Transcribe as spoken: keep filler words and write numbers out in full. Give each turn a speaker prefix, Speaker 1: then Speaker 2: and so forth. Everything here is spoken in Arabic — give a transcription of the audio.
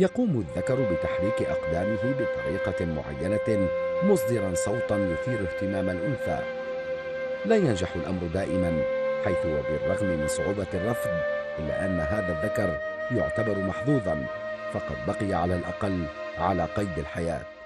Speaker 1: يقوم الذكر بتحريك أقدامه بطريقة معينة مصدرا صوتا يثير اهتمام الأنثى. لا ينجح الأمر دائما، حيث وبالرغم من صعوبة الرفض إلا أن هذا الذكر يعتبر محظوظا، فقد بقي على الأقل على قيد الحياة.